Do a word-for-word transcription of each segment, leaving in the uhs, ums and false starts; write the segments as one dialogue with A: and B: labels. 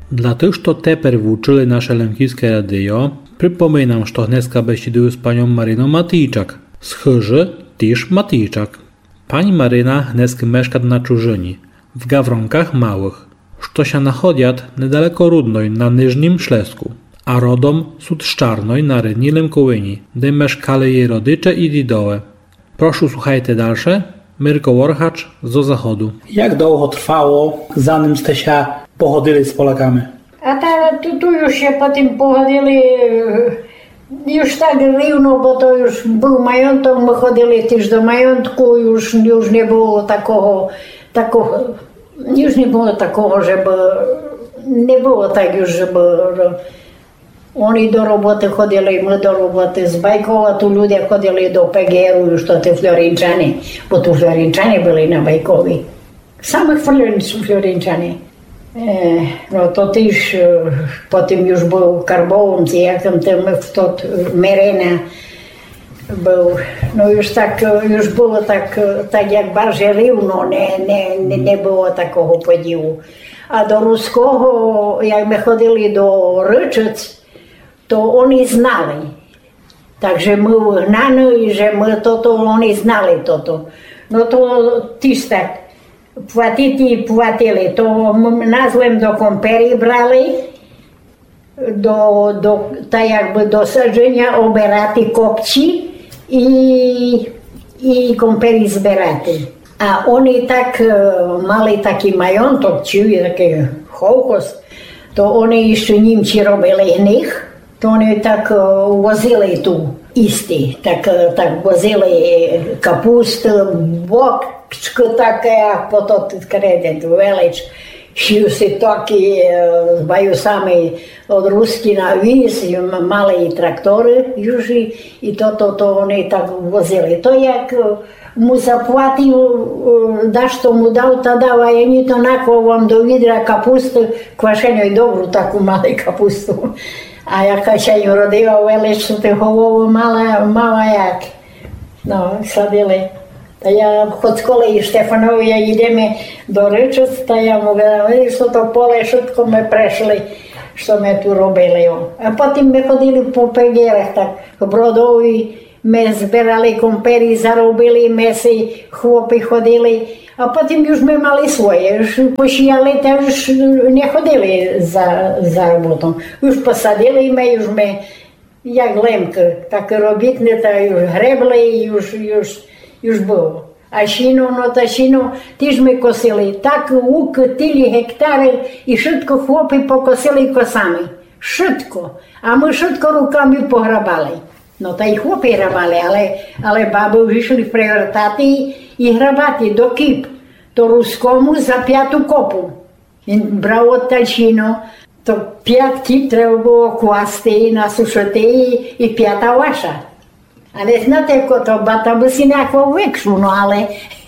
A: Dla tych, kto teper włóczyli nasze Lękівське radio, przypominam, że dneska besiduję z panią Maryną Matyjczak. Z Chyży też Matyjczak. Pani Maryna dneska mieszka na Czużyni, w Gawronkach Małych, što się nachodziat niedaleko Rudnoj na Niżnym Ślesku, a rodom sud Szczarnoj na Rynilem Kołyni, gdzie mieszkali jej rodycze i didowe. Proszę słuchajcie dalsze. Mirko Warchacz z Zachodu.
B: Jak długo trwało, zanim ste się pochodzili z Polakami?
C: A ta, tu, tu już się po tym pochodzili już tak równo, bo to już był majątek, my chodzili też do majątku, już, już nie było takiego, takiego, już nie było takiego, żeby, nie było tak już, żeby oni do roboty chodzili, my do roboty z Bajkowa, tu ludzie chodzili do P G R-u, już to te Florinčani, bo tu Florinčani byli na Bajkowi. Samych Florinčani. E, no to też potem już był Karbowcy, jakim tam to Merena był, no już tak, już było tak, tak jak bardziej równo, nie, nie, nie, nie było takiego podziału. A do Ruskiego, jak my chodzili do Ryczyc, to oni znali. Takže my hnali, że my to, to oni znali toto. No to też tak, płatili, płatili. To nazwem do komperii brali, do, do, tak jakby do sadzenia oberaty kopci i, i komperii zberaty. A oni tak mali taki majątek, czyli taki hołkos, to oni jeszcze Niemcy robili z nich. To oni tak возили tu isti, tak, tak возили kapustu, bokčku také, potom kredit velič, šiju si taky, majú sami od Rusky na víz, mali traktory už i toto to oni tak возили. To jak mu zaplatil, daš to mu dal, ta dáva, ja ni to nako vám do vidra kapustu, kvašenoj dobrú takú mali kapustu. A jaka się nie urodziła, welič, to głową mała, mała jak. No, sadili. To ja od szkoły Štefanovi, ja ideme do Ryczyc, to ja mówię, widzisz, to pole, wszystko my przeszli, co my tu robili. A potem my chodzili po Pegierach, tak, Brodowi, my zbierali komperii, zarobili, my si chłopi chodzili. A potem już my mali swoje, już posijali, to już nie chodzili za, za robotą. Już posadili my, już my, jak lemki, tak robitne, to już grebli, już, już, już było. A sino, no to sino też my kosili, tak łuk, tyli hektary i wszystko chłopi pokosili kosami. Wszystko. A my wszystko rukami pohrabali. No to i chłopi hrabali, ale, ale baby już szli w priorytety i hrabati do kip. To Ruskomu za piatu kopu. Він брав от тальщину, то п'ять кіп треба було класти, насушити і, і п'ята ваша. Але знаєте, як то бата би сіняко викшу, ну, але,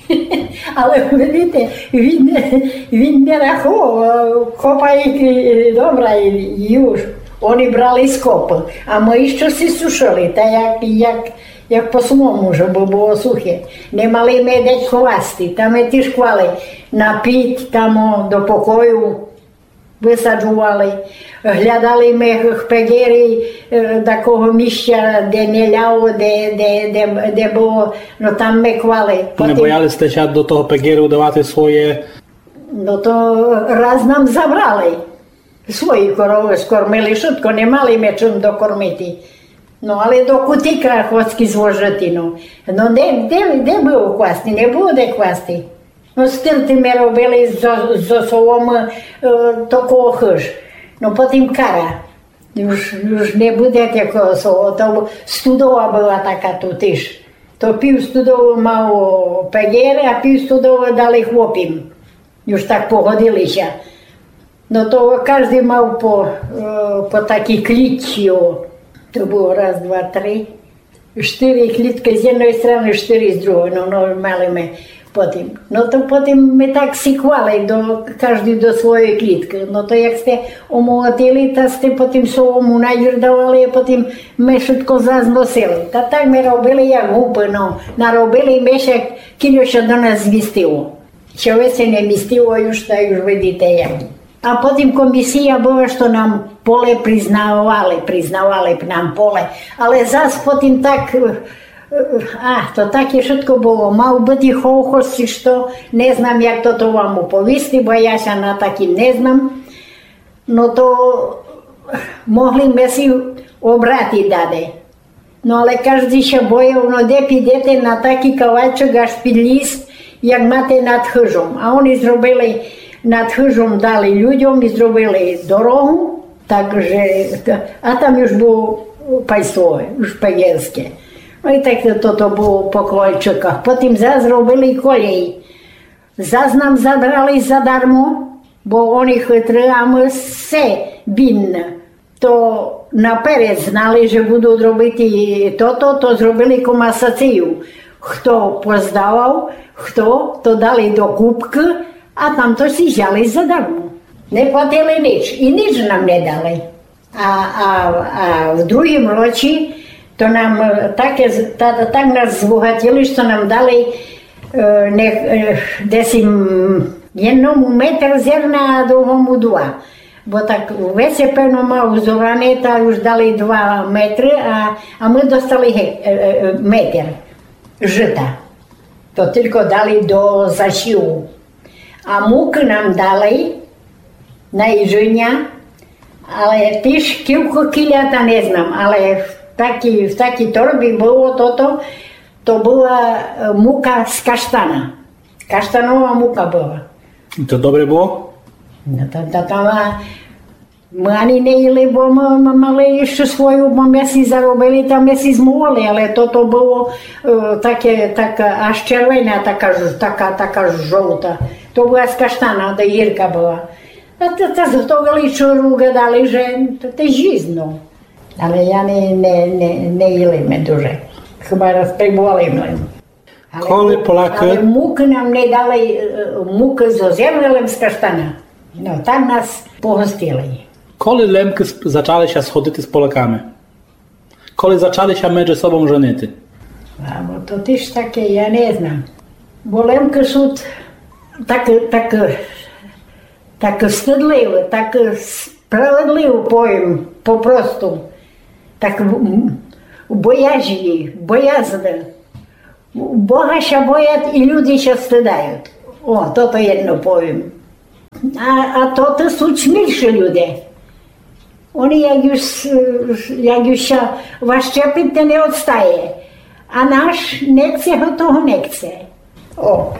C: але, видите, він, він не рахував, копає добре, już. Oni brali z kopy, a my jeszcze się suszyli, tak jak, jak, jak po słomu, żeby było suche. Nie mali medeć chłasty, tam my też kłali napić, tam do pokoju wysadzowali. Глядали ми в Пегері такого місця, де не ляло, де, де, де, де було, ну там ми клали.
B: Не боялися до того Пегеру давати своє?
C: Ну то раз нам забрали. Свої корови скормили, швидко не мали ми чим докормити. Ну, але до кутика хвостки зложити, ну. Ну, де, де, де було квасти? Не було де квасти. Ну, стирти ми робили з, з соломи е, такого хиж. Ну, потім кара. Już, już nie буде такого соло. То студова була така тут теж. То пів студову мав Пегери, а пів студову дали хлопім. Już так погодилися. No to każdy miał po, po takiej klitci. To było raz, dwa, trzy. Cztery klitki z jednej strony, cztery z drugiej. No, no mieliśmy potem. No to potem my tak sykłali, do, każdy do swojej klitki. No to jak ste omłotili, to ste potem sołomu nadzierdowali, a potem my wszystko zaznosili. To tak my robili jak głupy, no. Narobili my się, kiedy się do nas zmieściło. Człowiek się nie mieściło już, to już widzicie jak. A potom komisia bola, što nám pole priznávali, priznávali nám pole. Ale zas potom tak, a to také všetko bolo. Mal byť chovchosci, što neznám, jak toto vám upovisti, bo ja sa na takým neznám. No to mohli sme si obrátiť dade. No ale každý sa bojil, no kde pídete na taký kavačok až pід list, jak máte nad chyžom. A oni zrobili nad chyžom dali ľuďom, zrobili dorohu, takže, a tam už bolo pajstové, už pegelské. No i tak toto bolo po Kovalčukách. Potom zase robili kolej. Zase nám zabrali zadarmo, bo oni chytrí a my se binne. To naперед znali, že budú robiť toto, to zrobili komasáciu. Kto pozdával, kto to dali do kúpky, a tam to si žali zadarmo. Neplatili nič. I nič nám nedali. A, a, a v druhém roči to nám také, tá, tak nás zbohatili, že nám dali ne, desim jednomu metr zrna a druhomu dva. Bo tak vece pevno malo zorané, tak už dali dva metry a, a my dostali he, metr žita. To tylko dali do zašivu. A múky nám dali na ježenia, ale tiež kivko kiliata neznám, ale v taký, v taký torby bolo toto, to bola múka z kaštana. Kaštanová múka bola.
A: I to dobre bolo?
C: No to, to, to má, my ani nejeli, bo my, my mali ešte svoju, my si zarobili, tam si zmúvali, ale toto bolo uh, také, taká až červená, taká, taká, taká žolta. To bola z kaštana, to Jirka bola. A to, to zhotovili, čo ugadali, že to, to je žízno. Ale ja ne, ne, ne, nejeli me duže. Chyba raz pribúvali len. Ale, ale múky nám nedali, múky so zjemrelem z kaštana. No, tak nás pohostili.
A: Коли лемки почалися сходити з поляками? Коли почалися між собою женити?
C: А, бо то ти ж таке, я не знаю. Бо лемки суд так, так, так стидливо, так справедливо поїм, попросту. Так бояжні, боязне. Бога ще боять і люди ще стидають. О, то-то єдно поїм. А, а то to sú čmilší ľudia. Oni, jak już, jak już się zaszczepić, to nie odstaje. A nasz nie chce, to toho nie chce. O.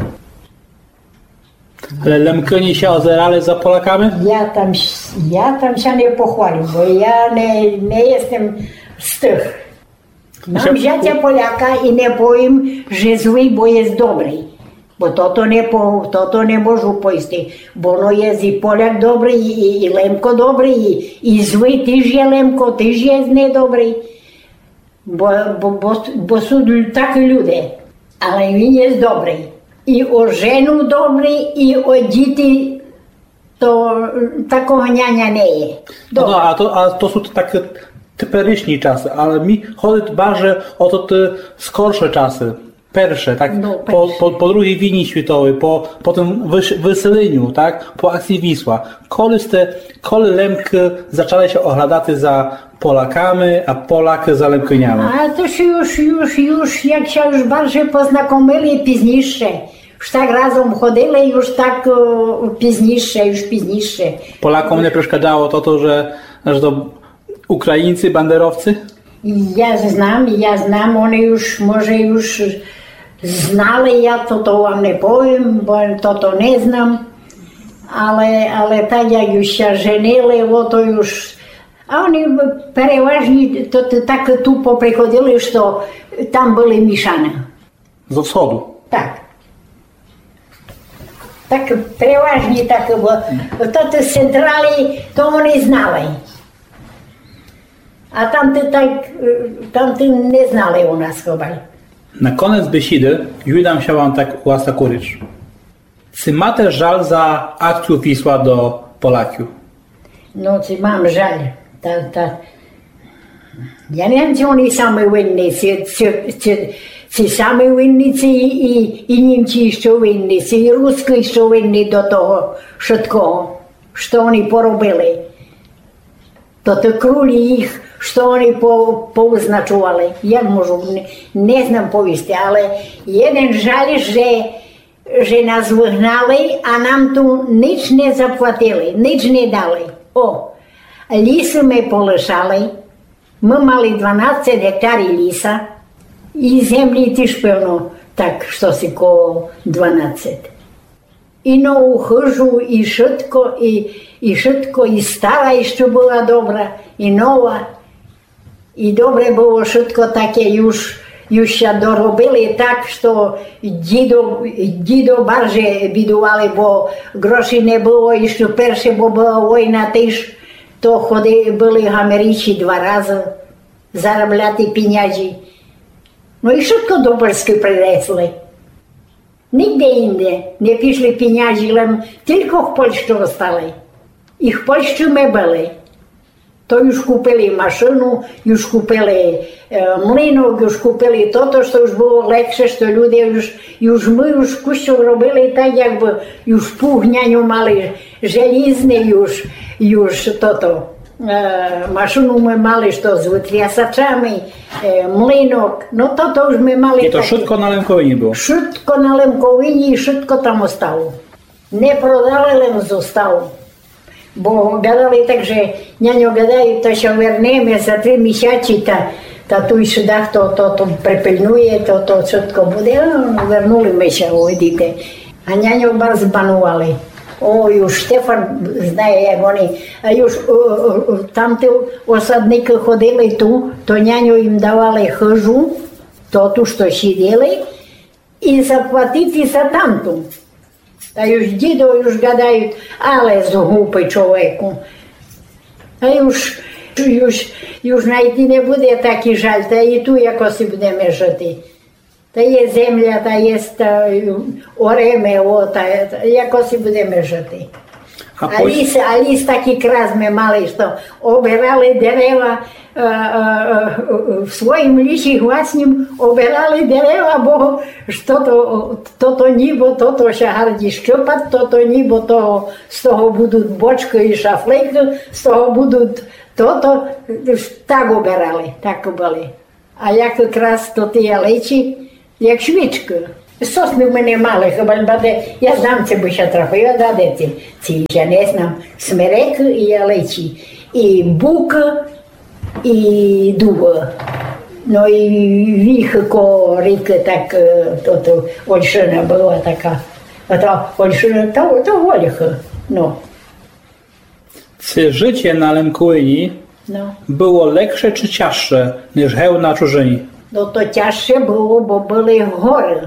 A: Ale Lemkyni się ozerali za Polakami?
C: Ja tam, ja tam się nie pochwalił, bo ja nie, nie jestem z tych. Mam zięcia Polaka i nie powiem, że zły, bo jest dobry. Bo toto ne, po, toto ne môžu poistiť. Bo ono je i Poliak dobrý, i, i Lemko dobrý, i, i zlý, tyž je Lemko, tyž je nedobrý. Bo, bo, bo, bo sú takí ľudia. Ale on je dobrý. I o ženu dobrý, i o deti to takого ňaňa nie je.
A: No, a, to, a to sú také teperyczni czasy, ale mi chodzi bardziej o to te skorsze czasy. Pierwsze, tak, no, po, po, po drugiej wojnie światowej, po, po tym wys, wyseleniu, tak, po akcji Wisła. Kiedy te, kiedy Lemki zaczęły się oglądać za Polakami, a Polaki za Lemkyniami?
C: A to się już, już, już, jak się już bardziej poznakomili późniejsze. Już tak razem chodzili, już tak o, późniejsze, już późniejsze.
A: Polakom nie przeszkadzało to, to że, że to Ukraińcy, banderowcy?
C: Ja znam, ja znam, oni już, może już znali, ja to, to wam nie powiem, bo to to nie znam, ale, ale tak jak już się żenili, to już, a oni przeważnie to, to, tak tu poprichodzili, że tam byli mieszane.
A: Z wschodu?
C: Tak. Tak przeważnie tak, bo to z centrali to oni znali. A tamty tak, tamty nie znali u nas chyba.
A: Na koniec besiedy Judam się wam tak łasa kuryć. Czy macie żal za akcję Wisła do Polaków?
C: No, czy mam żal. Ta, ta. Ja nie wiem, czy oni sami winni, czy, czy, czy, czy sami winni, czy i, i Niemcy jeszcze winni, czy Ruski jeszcze winni do toho wszystkiego, що вони поробили. То крулі їх, що вони повизначували. Я можу, не, не знам повісти, але один жаль, що, що нас вигнали, а нам тут ніч не заплатили, ніч не дали. О, ліси ми полишали, ми мали дванадцять гектарів ліса, і землі теж певно, так, щось коло дванадцять. І нову хижу, і швидко, і, і швидко, і стара ще була добра, і нова. І добре було швидко таке, już, już się dorobili так, що дідо, дідо барже бідували, бо грошей не було, і ще перше, бо була війна теж, то ходи, були Америці два рази заробляти пенязі. Ну і швидко до Польськи принесли. Nigde inne nie piszli pieniędzy, tylko w Polsce zostali. I w Polsce my byli. To już kupili maszynę, już kupili e, młynok, już kupili to, to, co już było lepsze, że ludzie już, już my już kościół robili tak, jakby już pół dnia mali żelizny, już, już to, to. E, maszynę my mali, to z wytryasaczami, e, młynok, no to to już my mali.
D: I to szybko na Lękowinie było?
C: Szybko na Lękowinie i szybko tam zostało. Nie prodali, ale zostało. Bo gadali tak, że nianio gadają, to się wernemy za trzy miesiące, ta, ta tu jeszcze dach to, to, to prepilnuje, to, to wszystko będzie. No, wernuli my się, widzicie. A nianio bardzo banowali. O, już Stefan znaje, jak oni, a już tamte osadniki chodzili tu, to nianio im dawali chyżu, to tu, co siedzieli, i zapłacili za tamtą. A już dzido już gadają, ale z głupy człowieku. A już, już, już nawet nie będzie taki żal, to i tu jakoś będziemy żyć. To jest ziemia, to jest oremy, o, to, to jakoś będziemy żyć. A, a, lis, a lis taki kras my mali, że obierali drzewa, e, e, w swoim lisie własnym obierali drzewa, bo to, to, to, to niebo, to, to się hardzi szczypać, to, to niebo, to z tego będą boczki i szaflejki, z tego będą to, to, tak obierali, tak byli. A jak kras to ty leci, jak świeczka. Sosny в мене мали, хіба буде, я знам, це би ще трапила, да, де ці, ці, я не знам, смерек і яличі, і бук, і дуб. Ну і віх, ко ріки, так, то, то, Ольшина була така, а то Ольшина, то, то Ольха, ну.
D: Czy życie na Lękowinie
C: no.
D: było lepsze czy cięższe niż heł na Czurzyni?
C: No to cięższe było, bo były góry.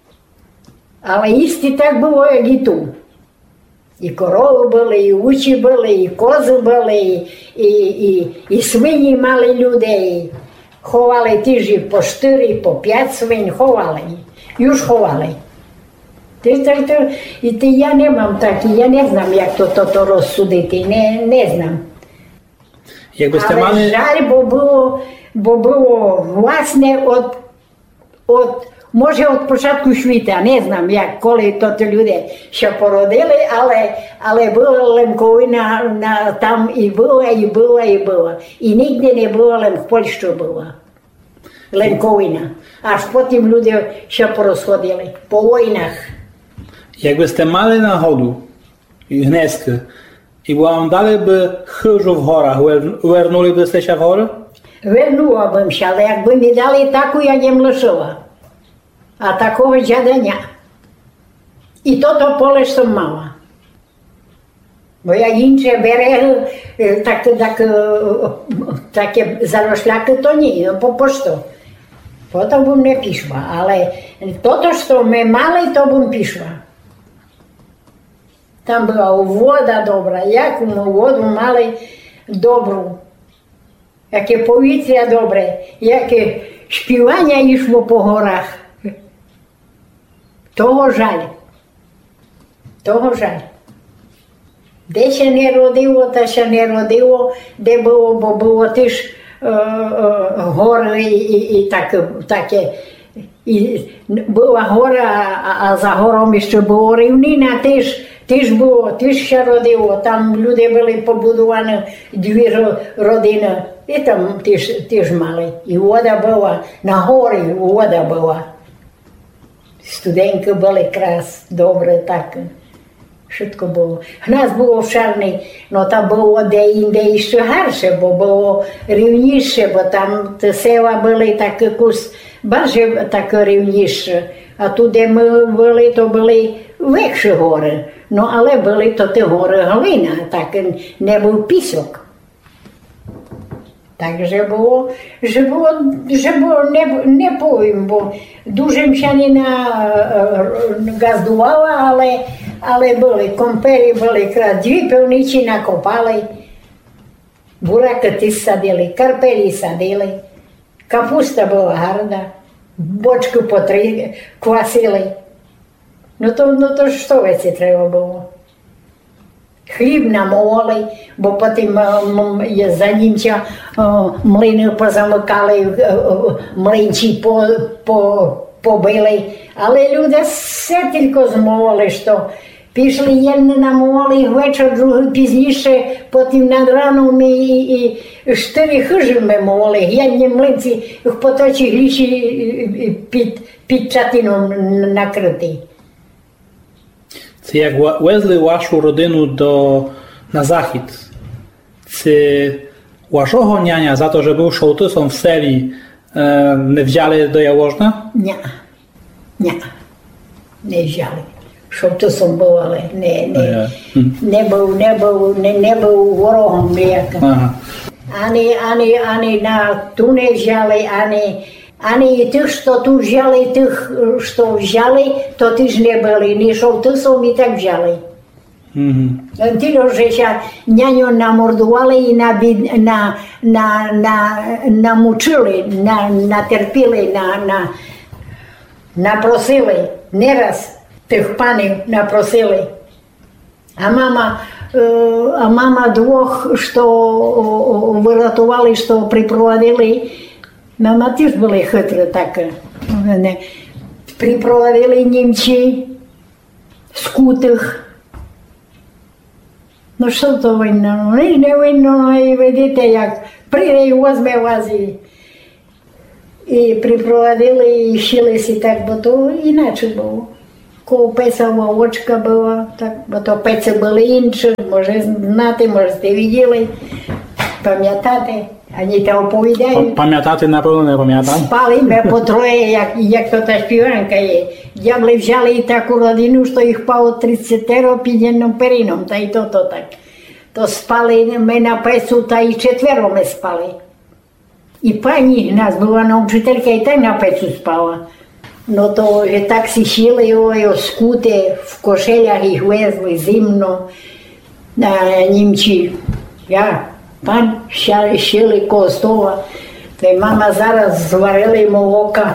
C: Але їсти так було, як і тут. І корови були, і учі були, і кози були, і, і, і, і свині мали людей. Ховали ті ж і по чотири, по п'ять свинь, ховали. Już ховали. Ти, так, то, і ти, я не мам так, я не знам, як то, то, то розсудити, не, не знам.
D: Якbyście
C: Але
D: mali...
C: жаль, бо було, бо було власне от, от може, від початку світу, не знам, як, коли то люди ще породили, але, але була Лемковина на, там і була, і була, і була. І ніде не було, Лем, в Польщі була Лемковина. Аж потім люди ще порозходили, по війнах.
D: Jakbyście mali nachodu i gniezdy i wam dali by chyżu w horach, uwernuli się w hory?
C: Вернула б ще, але якби не дали таку, як їм лишила. А такого дяденя. І то то поле сам мала. Бо як інші береги, так, так, такі заросляки, то ні, по пошту. Потім б не пішла, але то, що ми мали, то б пішла. Там була вода добра, як ми воду мали добру. Яке повітря добре, яке співання йшло по горах. Того жаль. Того жаль. Де ще не родило, та ще не родило, де було, бо було теж е, е, гори і, і, і так, таке. І була гора, а, а за гором ще була рівнина, теж, Теж було, теж ще родило, там люди були побудовані, дві родини, і там теж, теж мали. І вода була, на горі вода була. Студеньки були крас, добре, так. Швидко було. У нас було в Шарні, ну там було де-інде ще гарше, бо було рівніше, бо там села були так якось, більше так рівніше. А тут, де ми були, то були вищі гори. Ну, але були то ті гори глина, так не був пісок. Так же було, же було, же було не, не повім, бо дуже мчанина газдувала, але, але були компері, були крат, дві пивниці накопали, бураки садили, карпелі садили, капуста була гарна, бочки по три квасили. Ну то, ну то що веці треба було? Хліб намололи, бо потім за німця млини позамикали, млинці по, по, побили. Але люди все тільки змовили, що пішли єдні намовили, вечір, другий пізніше, потім над раном і, і, і чотири хижі ми мовили, єдні млинці в поточі гліші під, під чатином накриті.
D: Це як везли вашу родину до, на захід, це вашого няня за те, що був шовтисом в селі, е, не взяли до Яворна?
C: Ні, ні, не взяли. Шовтисом був, але не, не, не був, не був, не, не був ворогом ніяким. Ага. Ані, ані, ані на ту не взяли, ані, ані тих, що ту взяли, тих, що взяли, то теж не були. Ні шовтисом і так взяли. Mm-hmm. Тільки вже ще няню намордували і набід, на, на, на, намучили, на, натерпіли, на, на, напросили. Не раз тих панів напросили. А мама, а мама двох, що вирятували, що припроводили, мама теж були хитрі так. Припроводили німці, скутих. Ну що то винно? Ну не винно, і видите, як прийде і возьме вас і, і припроводили, і щилися так, бо то інакше було. Коло песова очка була, так, бо то пеці були інші, може знати, може сте виділи, пам'ятати, вони те оповідають.
D: Пам'ятати, напевно, не пам'ятаю.
C: Спали ми по троє, як, як то та співанка є. Дябли взяли і таку родину, що їх пало тридцятеро під одним перином, та й то, то так. То спали ми на песу, та й четверо ми спали. І пані нас була на вчителька, і та на песу спала. Ну то так сішили його, скути, в кошелях їх везли зимно, на німці. Я, пан, щили коло стола. Та мама зараз зварила молока.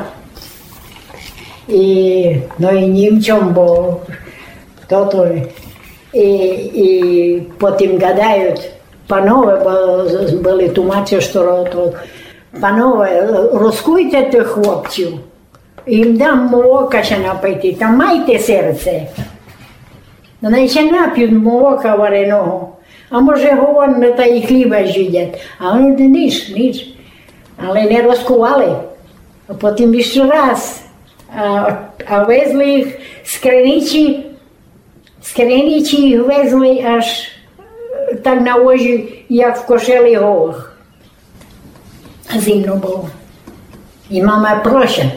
C: І, ну і німцям, бо то-то. І, і потім гадають, панове, бо були тумачі, що то, панове, розкуйте тих хлопців. Їм дам молока ще напити, та майте серце. Вони ще нап'ють молока вареного, а може говорно, та і хліба жидять. А вони ніж, ніж. Але не розкували. А потім ще раз. А, а везли їх з криниці, з криниці їх везли аж так на ложі, як в кошелі голих. Зимно було. І мама просить.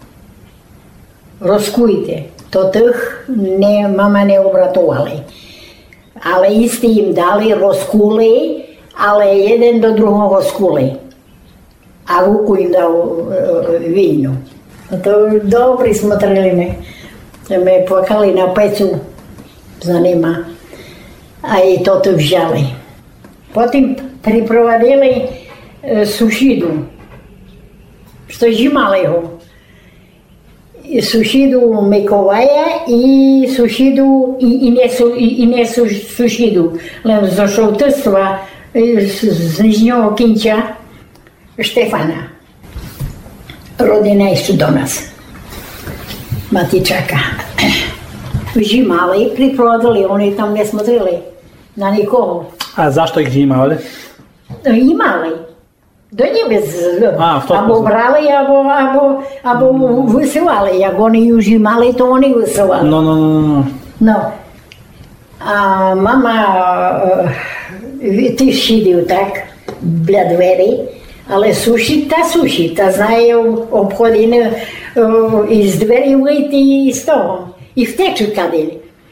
C: Розкуйте, то тих не, мама не обратували. Але істи їм дали, розкули, але один до другого скули. А руку їм дав е, війну. То добре смотрели ми. Ми плакали на пецю за ними, а і то то взяли. Потім припроводили е, сусіду, що жимали його. Сусіду Миколая і сусіду, і, і, не, і, і не сусіду, але з шовтиства, з, з нижнього кінця Штефана. Родина ще до нас, Матичака. Žimali, priprodali, oni tam ne смотрели na nikogo.
D: A zašto ih žimali?
C: Imali. Do njebe,
D: A, v tom
C: або брали, або, або, або висилали. Як вони їх žimali, то вони висилали.
D: No, no, no, no.
C: No. A mama, ty šidil tak, bля двері, але сушить та сушить, та знає обходи із двері вийти і з того, і втечу кадиль.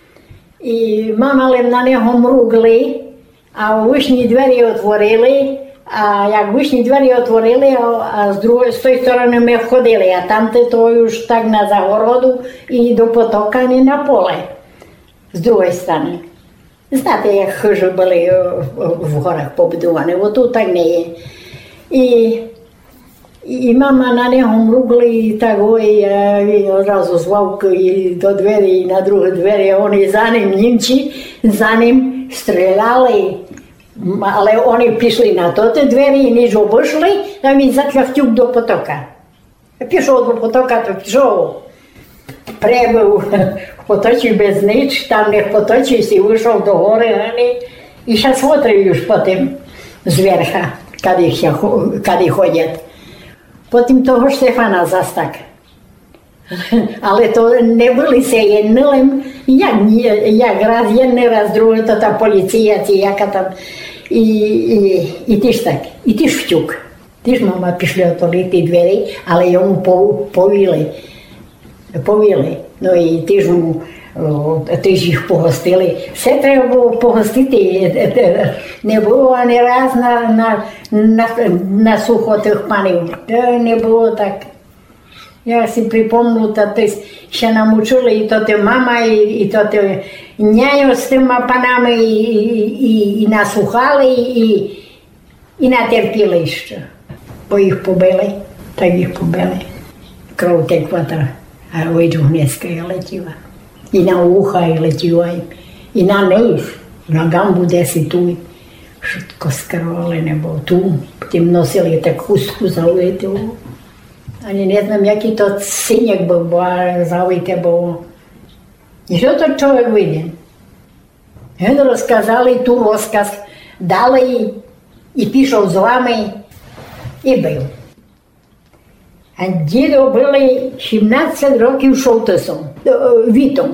C: І мама лим на нього мругли, а вишні двері отворили, а як вишні двері отворили, а з другої, з тої сторони ми ходили, а там ти то ж так на загороду і до потока, не на поле. З другої сторони. Знаєте, як хижі були в горах побудовані, отут так не є. І, і мама на нього мругли, і так, ой, він одразу звав і до двері, і на другі двері, вони за ним, німці, за ним стріляли, але вони пішли на тоті двері, і ніж обійшли, а він затягтюк до потока. Пішов до потока, то пішов. Прибив в поточі без ніч, там не поточився і вийшов до гори, і ще смотрю ж потім зверха, коли ходять. Потім того ж Стефана застак. Але то не були єднилим, як, як раз єдний, раз другий, то та поліція, ці яка там, і, і, і ти ж так, і ти ж втюк. Ти ж, мама, пішли отворити двері, але йому повіли. Повіли. Ну і ти ж, ти ж їх погостили. Все треба було погостити. Не було ані раз на, на, на, на сухо тих панів. Не було так. Я си припомню, то ти ще нам учили, і то ти мама, і, і то ти няню з тими панами, і, і, і, і насухали, і, і натерпіли ще. Бо їх побили, так їх побили. Кров текла та. А вийду гнезка я летіла. І на уха я летіла, і на низ, на гамбу десь і ту. Швидко скривали небо ту. Потім носили так хустку залиту. Ані не знам, який то синяк був, бо залите було. І що то чоловік виден? Він розказали ту розказ, дали і пішов з вами і бив. А дідо були сімнадцять років шовтисом, вітом.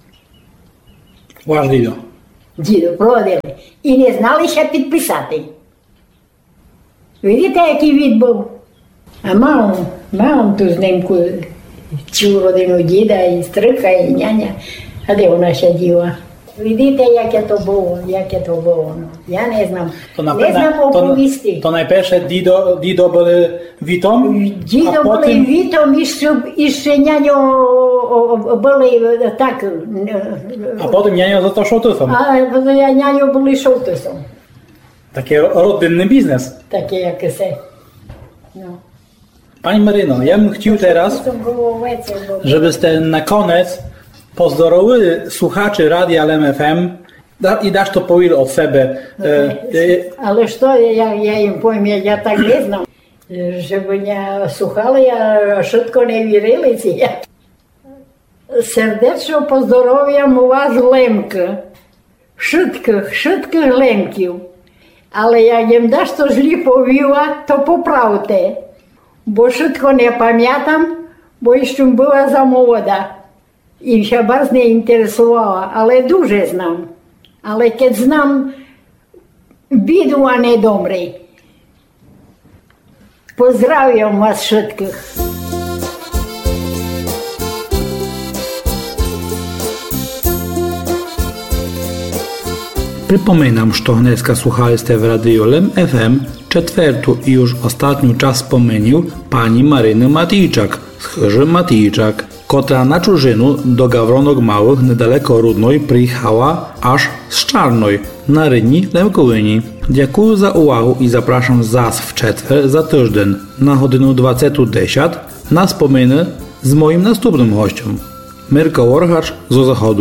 D: Ваш дідо?
C: Дідо, проводили. І не знали ще підписати. Видите, який віт був? А мав, мав ту знимку, цю родину діда, і стрика, і няня. А де вона ще діла? Видите, яке то було, яке то було. Я не знам.
D: To na,
C: не знам оповісти.
D: To, to najpierw Dido, Dido byli witą,
C: Дідо
D: a
C: були
D: potem...
C: вітом, і ще, і ще няню були так.
D: A potem nianią za to szotysem.
C: А няню були шовтисом.
D: Taki rodzinny biznes.
C: Таке, як і це. No.
D: Pani Maryno, ja bym chciał teraz, żebyście na koniec pozdrowiły słuchaczy Radia L M F M i dasz to powiedzieć od siebie.
C: Але що, я, я їм повім, я, я так не знав. Щоб мене слухали, я швидко не вірили ці. Сердечно поздоров'ям у вас лемка. Швидких, швидких лемків. Але як їм даш то злі повіла, то поправте. Бо швидко не пам'ятам, бо ще була замолода. І ще вас не інтересувала, але дуже знам. Але keď знам біду, а не добрий. Поздрав'ям вас швидких.
A: Przypominam, że dneska słuchaliście w Radiu L M F M czwartą i już ostatnią czas pomenił pani Maryny Matijczak z Chyży Matijczak, która na czużynu do Gawronok Małych niedaleko Rudnej przyjechała aż z Czarnej na Rynni Lemkowyni. Dziękuję za uwagę i zapraszam zas w czwartek za tydzień na godzinę dwudziestą dziesięć na wspomnienie z moim następnym gościem. Mirko Orchacz z Zachodu.